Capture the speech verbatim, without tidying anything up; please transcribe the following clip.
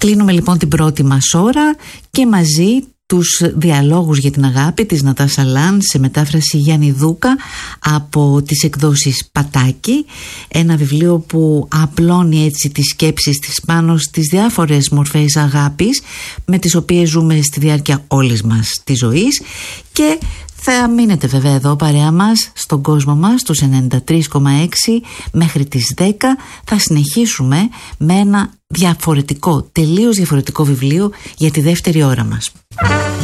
Κλείνουμε λοιπόν την πρώτη μας ώρα και μαζί τους διαλόγους για την αγάπη της Νατάσα Λαν σε μετάφραση Γιάννη Δούκα από τις εκδόσεις Πατάκη, ένα βιβλίο που απλώνει έτσι τις σκέψεις της πάνω στις διάφορες μορφές αγάπης με τις οποίες ζούμε στη διάρκεια όλης μας της ζωής. Και θα μείνετε βέβαια εδώ παρέα μας στον κόσμο μας στους ενενήντα τρία κόμμα έξι μέχρι τις δέκα. Θα συνεχίσουμε με ένα διαφορετικό, τελείως διαφορετικό βιβλίο για τη δεύτερη ώρα μας.